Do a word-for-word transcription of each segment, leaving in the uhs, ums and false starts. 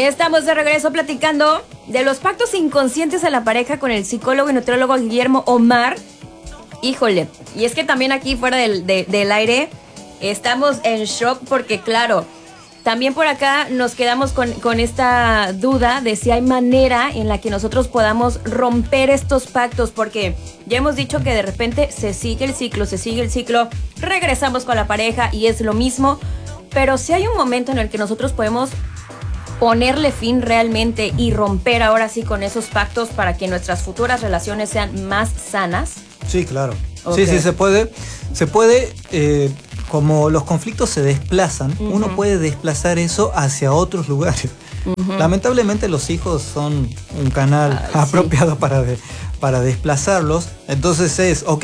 Estamos de regreso platicando de los pactos inconscientes en la pareja con el psicólogo y nutriólogo Guillermo Omar. Híjole, y es que también aquí fuera del, de, del aire estamos en shock porque claro, también por acá nos quedamos con, con esta duda de si hay manera en la que nosotros podamos romper estos pactos, porque ya hemos dicho que de repente se sigue el ciclo, se sigue el ciclo, regresamos con la pareja y es lo mismo, pero si hay un momento en el que nosotros podemos ponerle fin realmente y romper ahora sí con esos pactos para que nuestras futuras relaciones sean más sanas. Sí, claro. Okay. Sí, sí, se puede. Se puede, eh, como los conflictos se desplazan, uh-huh. uno puede desplazar eso hacia otros lugares. Uh-huh. Lamentablemente los hijos son un canal Ay, apropiado sí. para, de, para desplazarlos. Entonces es, ok,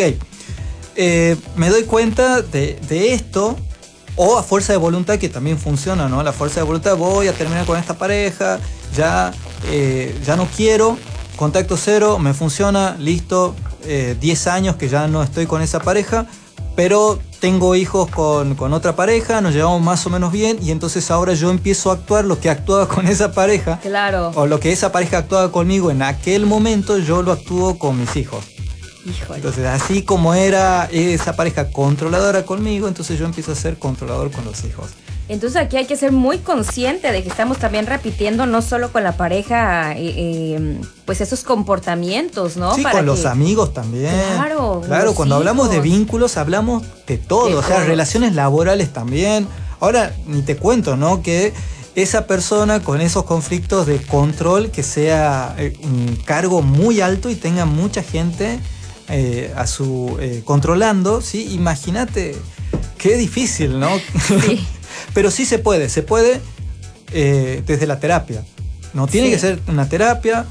eh, me doy cuenta de, de esto, o a fuerza de voluntad, que también funciona, ¿no? La fuerza de voluntad, voy a terminar con esta pareja, ya, eh, ya no quiero, contacto cero, me funciona, listo, eh, diez años que ya no estoy con esa pareja, pero tengo hijos con, con otra pareja, nos llevamos más o menos bien, y entonces ahora yo empiezo a actuar lo que actuaba con esa pareja, claro. o lo que esa pareja actuaba conmigo en aquel momento, yo lo actúo con mis hijos. Híjole. Entonces, así como era esa pareja controladora conmigo, entonces yo empiezo a ser controlador con los hijos. Entonces aquí hay que ser muy consciente de que estamos también repitiendo, no solo con la pareja, eh, eh, pues esos comportamientos, ¿no? Sí, Para con que... los amigos también. Claro, claro, cuando hijos. hablamos de vínculos, hablamos de todo, de o sea, todo. Relaciones laborales también. Ahora, ni te cuento, ¿no? Que esa persona con esos conflictos de control, que sea eh, un cargo muy alto y tenga mucha gente eh, a su eh, controlando, ¿sí? Imagínate, qué difícil, ¿no? Sí. Pero sí se puede, se puede eh, desde la terapia. No tiene sí. que ser una terapia.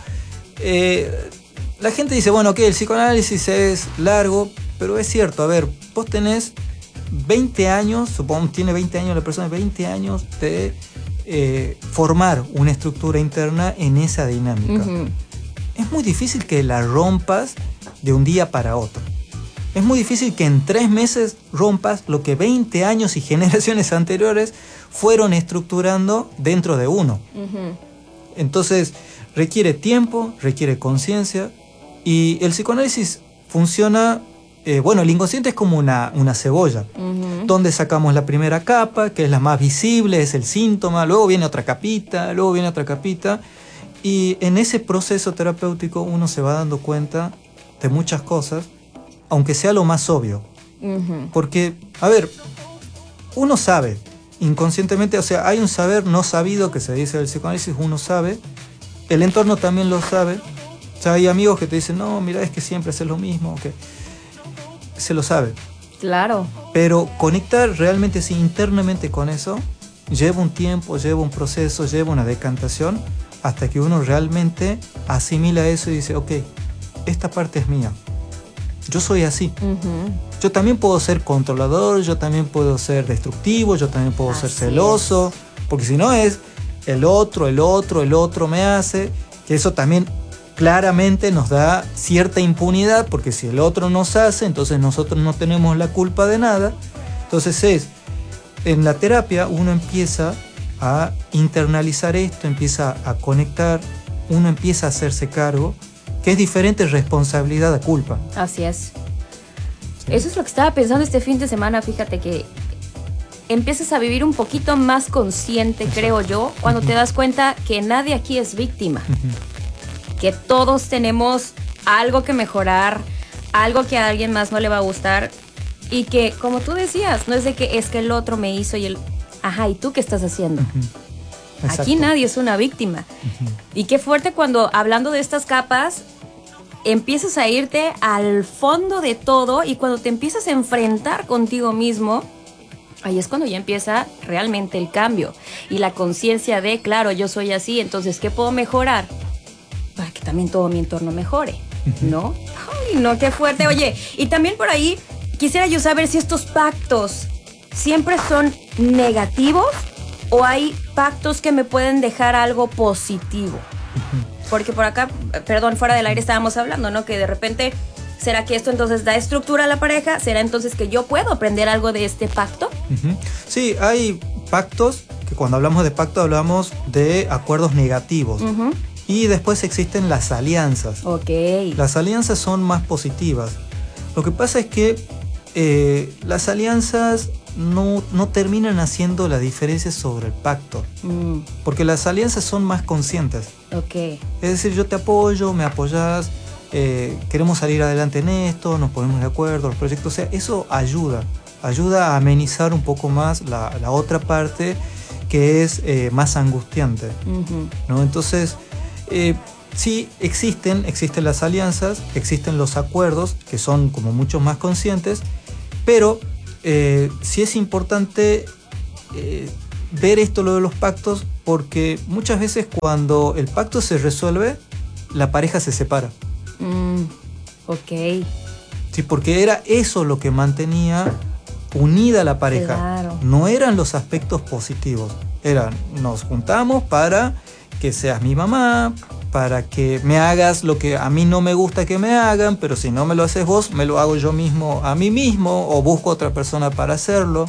Eh, la gente dice, bueno, ok, el psicoanálisis es largo, pero es cierto, a ver, vos tenés veinte años, supongo tiene veinte años la persona, veinte años de eh, formar una estructura interna en esa dinámica. Uh-huh. Es muy difícil que la rompas de un día para otro. Es muy difícil que en tres meses rompas lo que veinte años y generaciones anteriores fueron estructurando dentro de uno. Uh-huh. Entonces, requiere tiempo, requiere conciencia, y el psicoanálisis funciona, eh, bueno, el inconsciente es como una, una cebolla, uh-huh. donde sacamos la primera capa, que es la más visible, es el síntoma, luego viene otra capita, luego viene otra capita, y en ese proceso terapéutico uno se va dando cuenta de muchas cosas, aunque sea lo más obvio. Uh-huh. Porque, a ver, uno sabe, inconscientemente, o sea, hay un saber no sabido que se dice del psicoanálisis, uno sabe, el entorno también lo sabe, o sea, hay amigos que te dicen, no, mira, es que siempre haces lo mismo, que se lo sabe. Claro. Pero conectar realmente, sí, internamente con eso, lleva un tiempo, lleva un proceso, lleva una decantación, hasta que uno realmente asimila eso y dice, ok, esta parte es mía. Yo soy así. Uh-huh. Yo también puedo ser controlador, yo también puedo ser destructivo, yo también puedo así ser celoso, es. Porque si no es el otro, el otro, el otro me hace, que eso también claramente nos da cierta impunidad, porque si el otro nos hace, entonces nosotros no tenemos la culpa de nada. Entonces es, en la terapia uno empieza a internalizar esto, empieza a conectar, uno empieza a hacerse cargo, que es diferente responsabilidad a culpa. Así es. Sí. Eso es lo que estaba pensando este fin de semana, fíjate que empiezas a vivir un poquito más consciente, Exacto. creo yo, cuando uh-huh. te das cuenta que nadie aquí es víctima, uh-huh. que todos tenemos algo que mejorar, algo que a alguien más no le va a gustar, y que, como tú decías, no es de que es que el otro me hizo y el... Ajá, ¿y tú qué estás haciendo? Uh-huh. Aquí nadie es una víctima. Uh-huh. Y qué fuerte cuando, hablando de estas capas, empiezas a irte al fondo de todo, y cuando te empiezas a enfrentar contigo mismo, ahí es cuando ya empieza realmente el cambio. Y la conciencia de, claro, yo soy así, entonces, ¿qué puedo mejorar? Para que también todo mi entorno mejore, uh-huh. ¿no? Ay, no, qué fuerte. Oye, y también por ahí, quisiera yo saber si estos pactos siempre son negativos, o hay pactos que me pueden dejar algo positivo. Porque por acá, perdón, fuera del aire estábamos hablando, ¿no? Que de repente, ¿será que esto entonces da estructura a la pareja? ¿Será entonces que yo puedo aprender algo de este pacto? Uh-huh. Sí, hay pactos que cuando hablamos de pacto hablamos de acuerdos negativos. Uh-huh. Y después existen las alianzas. Okay. Las alianzas son más positivas. Lo que pasa es que eh, las alianzas no, no terminan haciendo la diferencia sobre el pacto. Mm. Porque las alianzas son más conscientes. Okay. Es decir, yo te apoyo, me apoyas, eh, queremos salir adelante en esto, nos ponemos de acuerdo, los proyectos. O sea, eso ayuda. Ayuda a amenizar un poco más la, la otra parte que es eh, más angustiante. Uh-huh. ¿No? Entonces... Eh, sí, existen, existen las alianzas, existen los acuerdos, que son como mucho más conscientes, pero eh, sí es importante eh, ver esto, lo de los pactos, porque muchas veces cuando el pacto se resuelve, la pareja se separa. Mm, ok. Sí, porque era eso lo que mantenía unida la pareja. Claro. No eran los aspectos positivos, eran nos juntamos para... que seas mi mamá, para que me hagas lo que a mí no me gusta que me hagan, pero si no me lo haces vos, me lo hago yo mismo a mí mismo, o busco otra persona para hacerlo.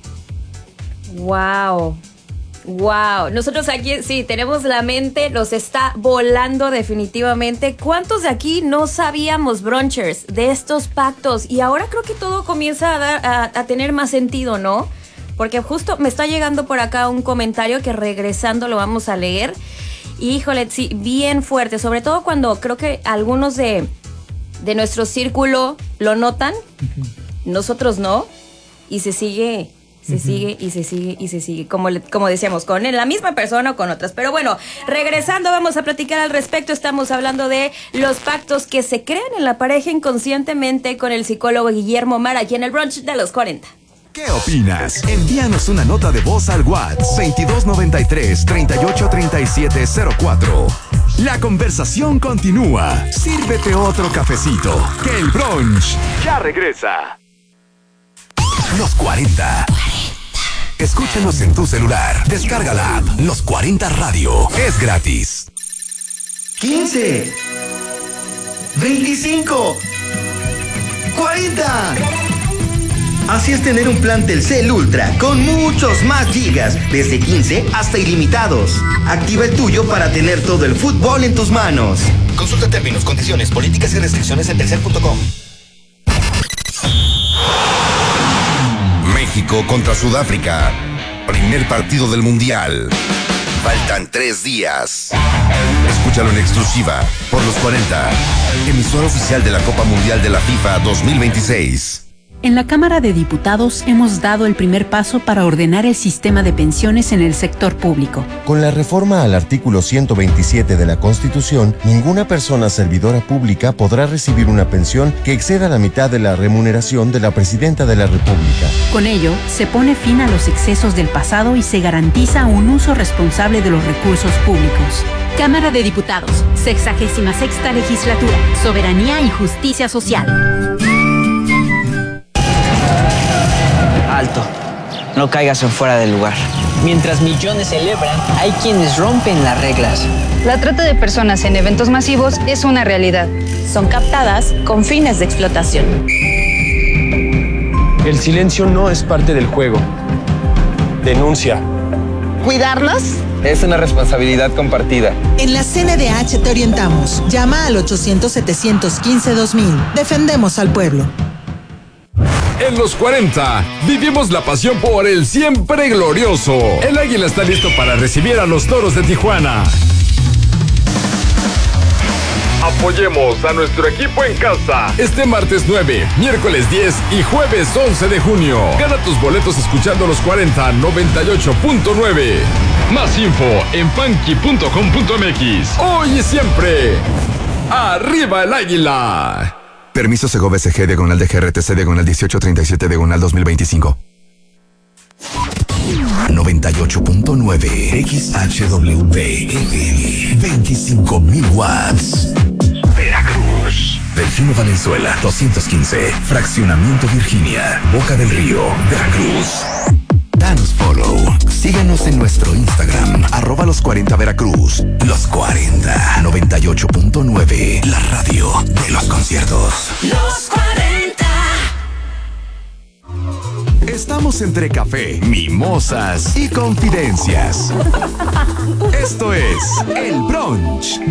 Wow, wow. Nosotros aquí sí tenemos la mente, nos está volando definitivamente. ¿Cuántos de aquí no sabíamos, brunchers, de estos pactos? Y ahora creo que todo comienza a, dar, a, a tener más sentido, ¿no? Porque justo me está llegando por acá un comentario que regresando lo vamos a leer. Y híjole, sí, bien fuerte. Sobre todo cuando creo que algunos de, de nuestro círculo lo notan, uh-huh. Nosotros no. Y se sigue, se uh-huh. sigue y se sigue y se sigue. Como, como decíamos, con la misma persona o con otras. Pero bueno, regresando vamos a platicar al respecto. Estamos hablando de los pactos que se crean en la pareja inconscientemente con el psicólogo Guillermo Mara aquí en el brunch de los cuarenta. ¿Qué opinas? Envíanos una nota de voz al WhatsApp veintidós noventa y tres, treinta y ocho, treinta y siete cero cuatro. La conversación continúa. Sírvete otro cafecito, que el brunch ya regresa. Los cuarenta. Escúchanos en tu celular. Descarga la app Los cuarenta Radio. Es gratis. quince. veinticinco. cuarenta. Así es tener un plan Telcel Ultra con muchos más gigas, desde quince hasta ilimitados. Activa el tuyo para tener todo el fútbol en tus manos. Consulta términos, condiciones, políticas y restricciones en telcel punto com. México contra Sudáfrica. Primer partido del Mundial. Faltan tres días. Escúchalo en exclusiva por Los cuarenta, emisora oficial de la Copa Mundial de la FIFA dos mil veintiséis. En la Cámara de Diputados hemos dado el primer paso para ordenar el sistema de pensiones en el sector público. Con la reforma al artículo ciento veintisiete de la Constitución, ninguna persona servidora pública podrá recibir una pensión que exceda la mitad de la remuneración de la Presidenta de la República. Con ello, se pone fin a los excesos del pasado y se garantiza un uso responsable de los recursos públicos. Cámara de Diputados, sexagésima sexta legislatura, soberanía y justicia social. Alto, no caigas en fuera del lugar. Mientras millones celebran, hay quienes rompen las reglas. La trata de personas en eventos masivos es una realidad. Son captadas con fines de explotación. El silencio no es parte del juego. Denuncia. ¿Cuidarnos? Es una responsabilidad compartida. En la C N D H te orientamos. Llama al ochocientos, setecientos quince, dos mil. Defendemos al pueblo. En Los cuarenta, vivimos la pasión por el siempre glorioso. El Águila está listo para recibir a los Toros de Tijuana. Apoyemos a nuestro equipo en casa. Este martes nueve, miércoles diez y jueves once de junio. Gana tus boletos escuchando Los cuarenta noventa y ocho punto nueve. Más info en punky punto com punto m x. Hoy y siempre, ¡arriba el Águila! Permiso Segovia S G diagonal de G R T C diagonal dieciocho treinta y siete diagonal dos mil veinticinco. noventa y ocho punto nueve X H W F M veinticinco mil watts. Veracruz. Delfino Valenzuela doscientos quince. Fraccionamiento Virginia. Boca del Río. Veracruz. Danos follow. Síguenos en nuestro Instagram, arroba los cuarenta Veracruz. Los cuarenta, noventa y ocho punto nueve, la radio de los conciertos. Los cuarenta. Estamos entre café, mimosas y confidencias. Esto es El Brunch.